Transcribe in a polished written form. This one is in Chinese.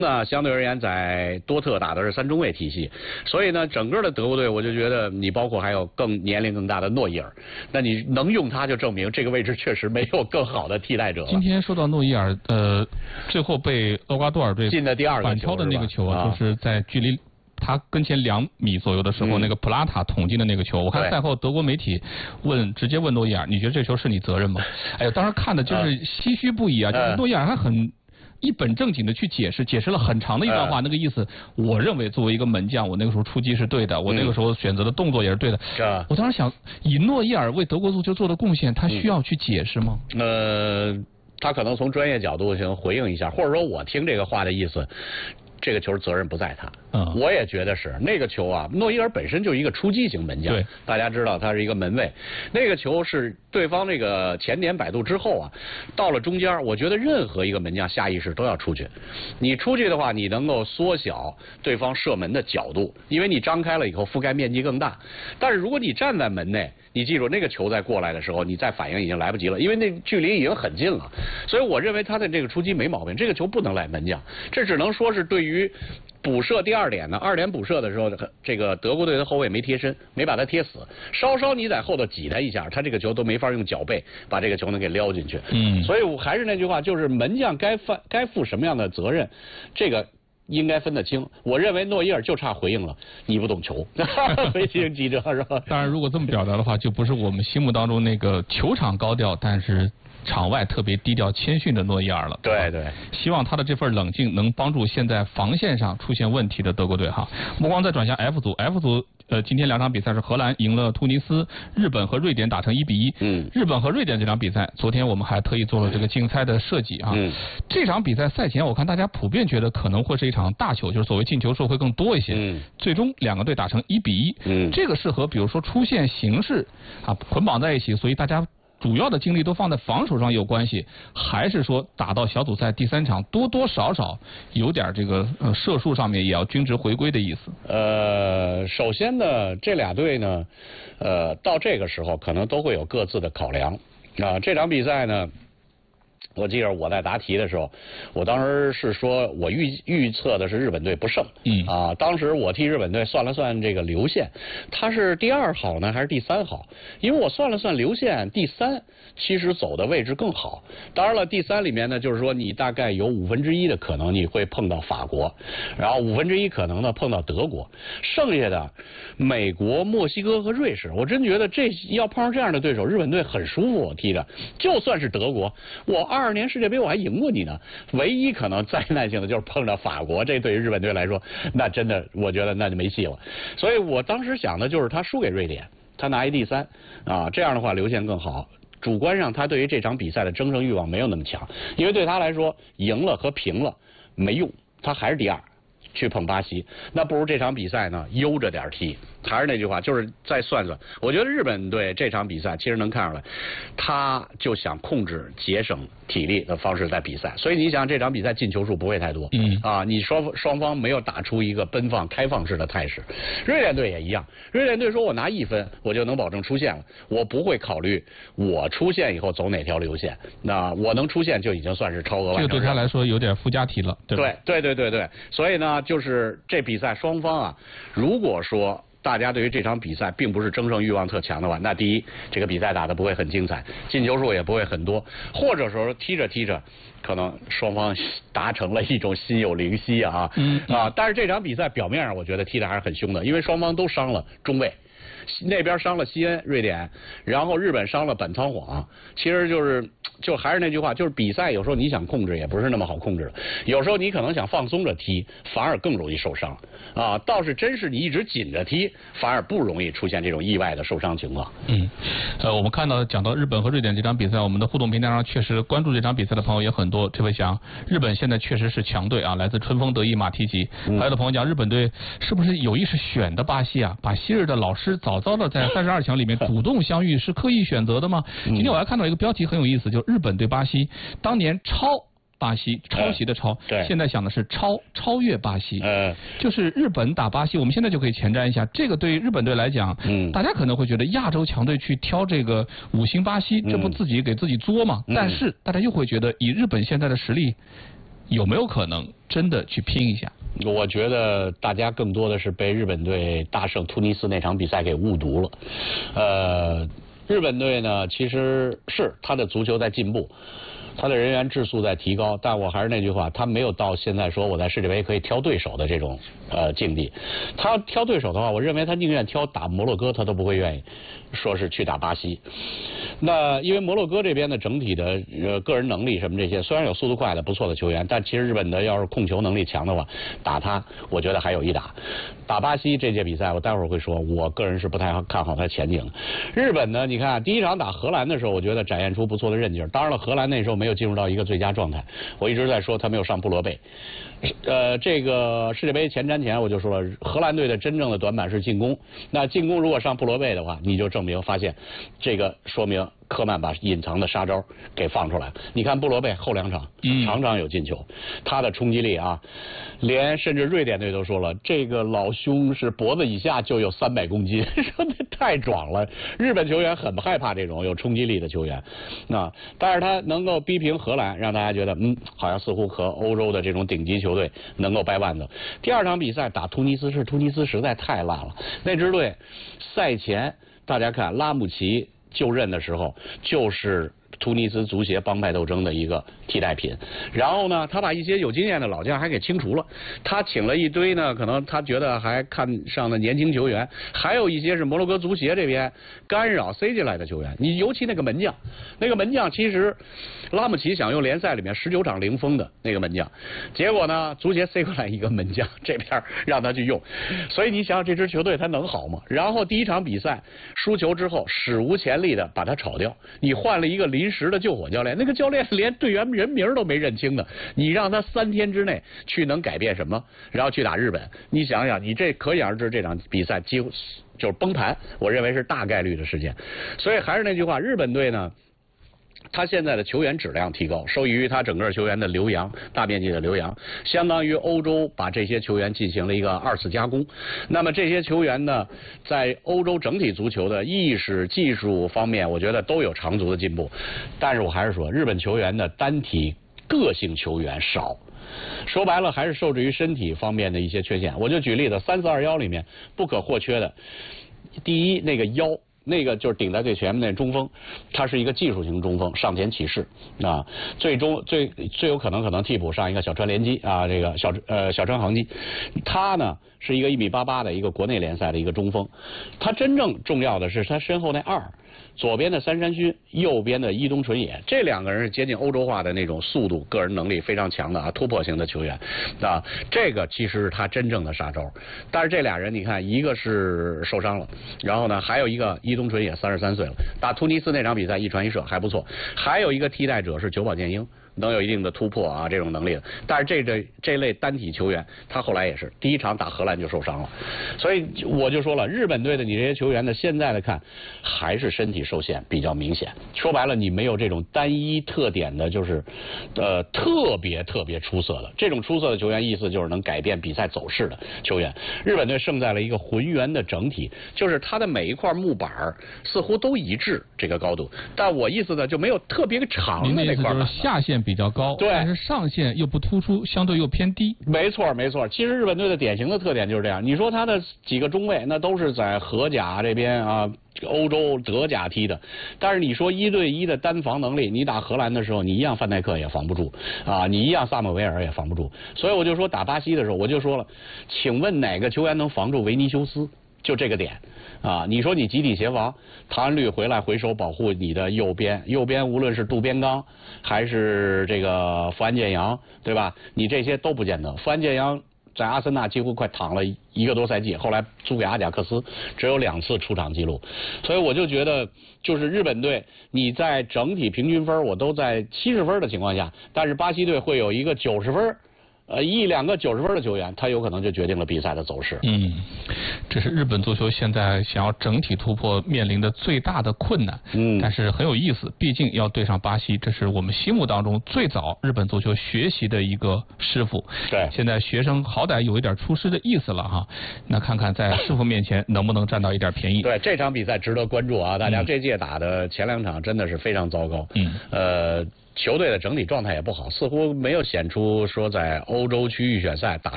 那相对而言，在多特打的是3中卫体系，所以呢，整个的德国队我就觉得你包括还有年龄更大的诺伊尔，那你能用他就证明这个位置确实没有更好的替代者了。 今天说到诺伊尔，最后被厄瓜多尔队进的第2个反超的那个球啊，就是在距离他跟前2米左右的时候，那个普拉塔捅进的那个球，我看赛后德国媒体直接问诺伊尔，你觉得这球是你责任吗？哎呦，当时看的就是唏嘘不已啊，就是诺伊尔还很一本正经的去解释了很长的一段话，那个意思，我认为作为一个门将，我那个时候出击是对的，我那个时候选择的动作也是对的。我当时想，以诺伊尔为德国足球做的贡献，他需要去解释吗？ 他可能从专业角度想回应一下，或者说我听这个话的意思。这个球责任不在他，我也觉得是那个球啊。诺伊尔本身就是一个出击型门将，大家知道他是一个门卫。那个球是对方那个前点摆渡之后啊，到了中间，我觉得任何一个门将下意识都要出去。你出去的话，你能够缩小对方射门的角度，因为你张开了以后覆盖面积更大。但是如果你站在门内，你记住那个球再过来的时候，你再反应已经来不及了，因为那距离已经很近了。所以我认为他的这个出击没毛病，这个球不能赖门将，这只能说是对于补射第2点呢，2点补射的时候，这个德国队的后卫没贴身，没把他贴死，稍稍你在后头挤他一下，他这个球都没法用脚背把这个球能给撩进去。所以我还是那句话，就是门将该负什么样的责任，这个应该分得清。我认为诺伊尔就差回应了，你不懂球，飞行记者是吧？ 当然，如果这么表达的话，就不是我们心目当中那个球场高调，但是场外特别低调谦逊的诺伊尔了。 对对， 希望他的这份冷静能帮助现在防线上出现问题的德国队哈。目光再转向 F 组 ，F 组今天2场比赛是荷兰赢了突尼斯，日本和瑞典打成1-1。日本和瑞典这场比赛，昨天我们还特意做了这个竞猜的设计啊。这场比赛赛前我看大家普遍觉得可能会是一场大球，就是所谓进球数会更多一些。最终2个队打成1-1。这个是和比如说出现形势啊捆绑在一起，所以大家主要的精力都放在防守上有关系，还是说打到小组赛第3场多多少少有点这个射术上面也要均值回归的意思？ 首先呢，这俩队呢，到这个时候可能都会有各自的考量啊。这场比赛呢，我记得我在答题的时候，我当时是说我预测的是日本队不胜。当时我替日本队算了算这个流线，他是第2好呢还是第3好？因为我算了算流线，第3其实走的位置更好。当然了，第3里面呢，就是说你大概有1/5的可能你会碰到法国，然后1/5可能呢碰到德国，剩下的美国、墨西哥和瑞士，我真觉得这要碰上这样的对手，日本队很舒服。我踢的，就算是德国，我22年世界杯我还赢过你呢。唯一可能灾难性的就是碰到法国，这对于日本队来说，那真的我觉得那就没戏了。所以我当时想的就是他输给瑞典，他拿一第3啊，这样的话流线更好。主观上他对于这场比赛的争胜欲望没有那么强，因为对他来说赢了和平了没用，他还是第2去碰巴西，那不如这场比赛呢悠着点踢。还是那句话，就是再算算，我觉得日本队这场比赛其实能看出来，他就想控制节省体力的方式在比赛，所以你想这场比赛进球数不会太多。你双方没有打出一个奔放开放式的态势。瑞典队也一样，瑞典队说我拿1分我就能保证出线了，我不会考虑我出线以后走哪条流线，那我能出线就已经算是超额完成。 这个对他来说有点附加题了，对吧？ 对，所以呢，就是这比赛双方啊，如果说大家对于这场比赛并不是争胜欲望特强的话，那第一，这个比赛打得不会很精彩，进球数也不会很多，或者说踢着踢着，可能双方达成了一种心有灵犀啊。但是这场比赛表面上我觉得踢得还是很凶的，因为双方都伤了中卫。那边伤了西恩，瑞典，然后日本伤了本仓晃，其实就还是那句话，就是比赛有时候你想控制也不是那么好控制的，有时候你可能想放松着踢，反而更容易受伤啊。倒是真是你一直紧着踢，反而不容易出现这种意外的受伤情况。 我们讲到日本和瑞典这场比赛，我们的互动平台上确实关注这场比赛的朋友也很多。这位讲日本现在确实是强队啊，来自春风得意马蹄疾。还有的朋友讲日本队是不是有意识选的巴西啊？把昔日的老师早早的在32强里面主动相遇，是刻意选择的吗？今天我还看到一个标题很有意思，就日本对巴西当年超巴西，抄袭的抄，现在想的是超越巴西，就是日本打巴西，我们现在就可以前瞻一下，这个对于日本队来讲，大家可能会觉得亚洲强队去挑这个5星巴西，这不自己给自己作吗？但是大家又会觉得以日本现在的实力， 有没有可能真的去拼一下？ 我觉得大家更多的是被日本队大胜突尼斯那场比赛给误读了。日本队呢，其实是他的足球在进步，他的人员质素在提高，但我还是那句话，他没有到现在说我在世界杯可以挑对手的这种境地。他挑对手的话，我认为他宁愿挑打摩洛哥，他都不会愿意说是去打巴西。那因为摩洛哥这边的整体的个人能力什么这些，虽然有速度快的不错的球员，但其实日本的要是控球能力强的话，打他我觉得还有一打。打巴西这届比赛，我待会儿会说，我个人是不太看好他前景的。日本呢，你看第一场打荷兰的时候，我觉得展现出不错的韧劲儿。当然了，荷兰那时候没有进入到一个最佳状态，我一直在说他没有上布罗贝。这个世界杯前瞻前我就说了，荷兰队的真正的短板是进攻。那进攻如果上布罗贝的话，你就发现这个说明科曼把隐藏的杀招给放出来了。你看布罗贝后2场场场有进球，他的冲击力啊，甚至瑞典队都说了，这个老兄是脖子以下就有300公斤，说那太壮了。日本球员很害怕这种有冲击力的球员，但是他能够逼平荷兰，让大家觉得好像似乎和欧洲的这种顶级球队能够掰腕子。第2场比赛打突尼斯实在太烂了，那支队赛前大家看拉姆齐就任的时候就是突尼斯足协帮派斗争的一个替代品，然后呢，他把一些有经验的老将还给清除了，他请了一堆呢，可能他觉得还看上的年轻球员，还有一些是摩洛哥足协这边干扰塞进来的球员。你尤其那个门将，其实拉姆齐想用联赛里面19场0封的那个门将，结果呢，足协塞过来一个门将，这边让他去用，所以你想想这支球队他能好吗？然后第1场比赛输球之后，史无前例的把他炒掉，你换了一个临时的救火教练，那个教练连队员人名都没认清的，你让他3天之内去能改变什么？然后去打日本，你想想，你这可想而知这场比赛几乎就是崩盘，我认为是大概率的事件。所以还是那句话，日本队呢，他现在的球员质量提高，受益于他整个球员的留洋，大面积的留洋，相当于欧洲把这些球员进行了一个2次加工。那么这些球员呢，在欧洲整体足球的意识、技术方面，我觉得都有长足的进步。但是我还是说，日本球员的单体个性球员少。说白了，还是受制于身体方面的一些缺陷。我就举例子，3-4-2-1里面不可或缺的，第一那个腰。那个就是顶在最前面那中锋，他是一个技术型中锋，上前起势啊，最有可能替补上一个小川联基啊，这个小川航基，他呢是一个1.88米的一个国内联赛的一个中锋，他真正重要的是他身后那2。左边的三山勋，右边的伊东纯也，这2个人是接近欧洲化的那种速度、个人能力非常强的突破型的球员啊。这个其实是他真正的杀招。但是这俩人，你看，一个是受伤了，然后呢，还有一个伊东纯也33岁了，打突尼斯那场比赛一传一射还不错。还有一个替代者是久保建英。能有一定的突破啊，这种能力的。但是这类单体球员，他后来也是第1场打荷兰就受伤了，所以我就说了，日本队的你这些球员呢，现在的看还是身体受限比较明显。说白了，你没有这种单一特点的，就是特别出色的这种出色的球员，意思就是能改变比赛走势的球员。日本队胜在了一个浑圆的整体，就是他的每一块木板似乎都一致这个高度，但我意思呢就没有特别长的那块板。 下限比较高，对，但是上限又不突出，相对又偏低。 没错。其实日本队的典型的特点就是这样。你说他的几个中卫，那都是在荷甲这边啊，欧洲德甲踢的。但是你说1对1的单防能力，你打荷兰的时候，你一样范戴克也防不住啊，你一样萨姆维尔也防不住。所以我就说打巴西的时候，我就说了，请问哪个球员能防住维尼修斯？就这个点啊，你说你集体协防，唐安绿回手保护你的右边无论是渡边刚还是这个福安建阳，对吧？你这些都不见得。福安建阳在阿森纳几乎快躺了1个多赛季，后来租给阿贾克斯，只有2次出场记录。所以我就觉得，就是日本队你在整体平均分我都在70分的情况下，但是巴西队会有一个90分。1、2个90分的球员，他有可能就决定了比赛的走势。 这是日本足球现在想要整体突破面临的最大的困难。但是很有意思，毕竟要对上巴西，这是我们心目当中最早日本足球学习的一个师傅。 对， 现在学生好歹有一点出师的意思了哈。那看看在师傅面前能不能占到一点便宜。 对，这场比赛值得关注啊！大家这届打的前2场真的是非常糟糕。 球队的整体状态也不好，似乎没有显出说在欧洲区预选赛打